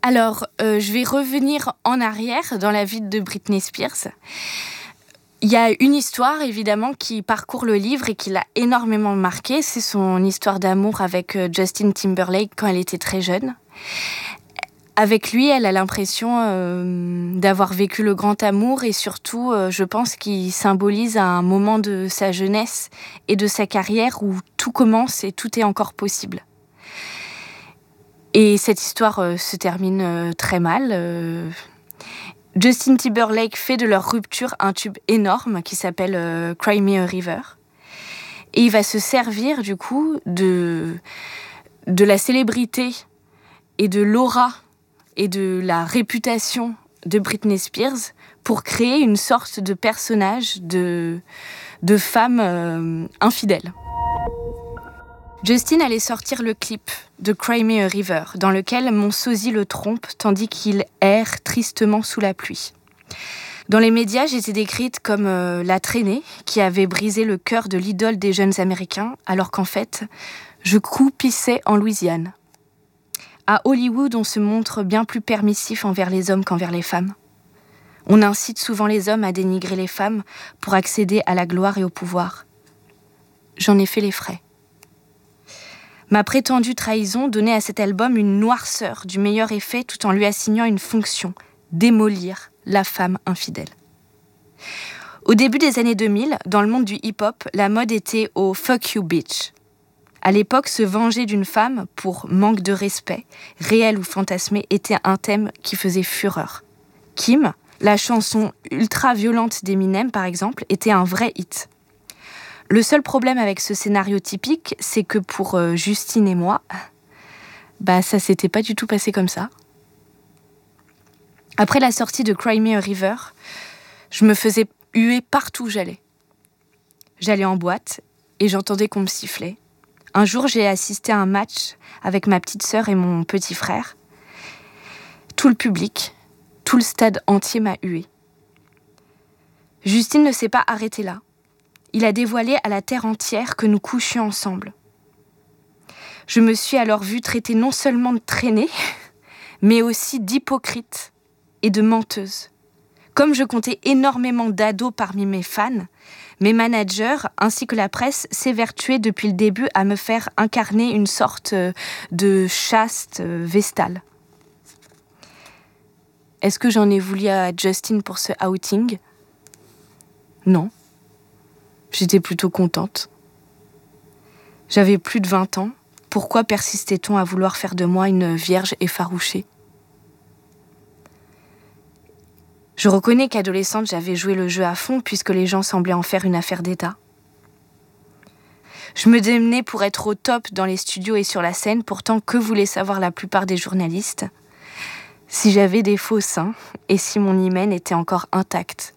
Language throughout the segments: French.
Alors, je vais revenir en arrière dans la vie de Britney Spears. Il y a une histoire, évidemment, qui parcourt le livre et qui l'a énormément marquée. C'est son histoire d'amour avec Justin Timberlake quand elle était très jeune. Avec lui, elle a l'impression d'avoir vécu le grand amour et surtout, je pense qu'il symbolise un moment de sa jeunesse et de sa carrière où tout commence et tout est encore possible. Et cette histoire se termine très mal. Justin Timberlake fait de leur rupture un tube énorme qui s'appelle Cry Me a River. Et il va se servir du coup de la célébrité et de l'aura et de la réputation de Britney Spears pour créer une sorte de personnage de femme infidèle. Justin allait sortir le clip de Cry Me a River, dans lequel mon sosie le trompe tandis qu'il erre tristement sous la pluie. Dans les médias, j'étais décrite comme la traînée qui avait brisé le cœur de l'idole des jeunes Américains, alors qu'en fait, je croupissais en Louisiane. À Hollywood, on se montre bien plus permissif envers les hommes qu'envers les femmes. On incite souvent les hommes à dénigrer les femmes pour accéder à la gloire et au pouvoir. J'en ai fait les frais. Ma prétendue trahison donnait à cet album une noirceur du meilleur effet tout en lui assignant une fonction, démolir la femme infidèle. Au début des années 2000, dans le monde du hip-hop, la mode était au « fuck you bitch ». À l'époque, se venger d'une femme pour manque de respect, réel ou fantasmé, était un thème qui faisait fureur. Kim, la chanson ultra-violente d'Eminem par exemple, était un vrai hit. Le seul problème avec ce scénario typique, c'est que pour Justine et moi, ça s'était pas du tout passé comme ça. Après la sortie de Cry Me a River, je me faisais huer partout où j'allais. J'allais en boîte et j'entendais qu'on me sifflait. Un jour, j'ai assisté à un match avec ma petite sœur et mon petit frère. Tout le public, tout le stade entier m'a huée. Justine ne s'est pas arrêtée là. Il a dévoilé à la terre entière que nous couchions ensemble. Je me suis alors vue traitée non seulement de traînée, mais aussi d'hypocrite et de menteuse. Comme je comptais énormément d'ados parmi mes fans, mes managers ainsi que la presse s'évertuaient depuis le début à me faire incarner une sorte de chaste vestale. Est-ce que j'en ai voulu à Justin pour ce outing ? Non. J'étais plutôt contente. J'avais plus de 20 ans. Pourquoi persistait-on à vouloir faire de moi une vierge effarouchée ? Je reconnais qu'adolescente, j'avais joué le jeu à fond puisque les gens semblaient en faire une affaire d'État. Je me démenais pour être au top dans les studios et sur la scène, pourtant que voulaient savoir la plupart des journalistes ? Si j'avais des faux seins et si mon hymen était encore intact.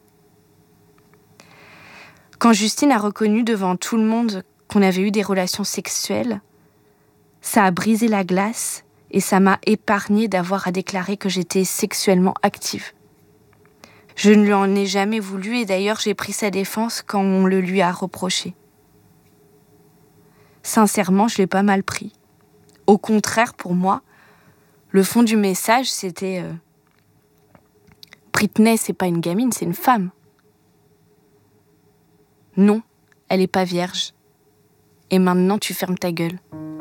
Quand Justine a reconnu devant tout le monde qu'on avait eu des relations sexuelles, ça a brisé la glace et ça m'a épargné d'avoir à déclarer que j'étais sexuellement active. Je ne lui en ai jamais voulu et d'ailleurs j'ai pris sa défense quand on le lui a reproché. Sincèrement, je l'ai pas mal pris. Au contraire, pour moi, le fond du message, c'était Britney, c'est pas une gamine, c'est une femme. Non, elle est pas vierge. Et maintenant, tu fermes ta gueule.